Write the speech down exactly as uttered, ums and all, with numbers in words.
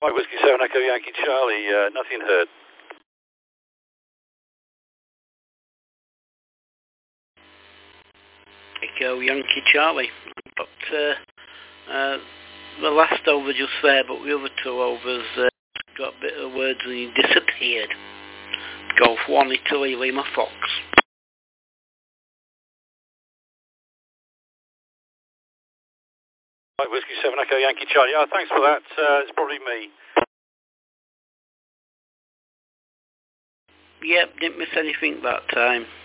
Right, Whiskey seven Echo Yankee Charlie, uh, nothing heard. Echo Yankee Charlie. But uh, uh, the last over just there, but the other two overs uh, got a bit of words and he disappeared. Golf one, Italy, Lima Fox. Right, Whiskey seven Echo Yankee Charlie. Oh, thanks for that. Uh, it's probably me. Yep, didn't miss anything that time.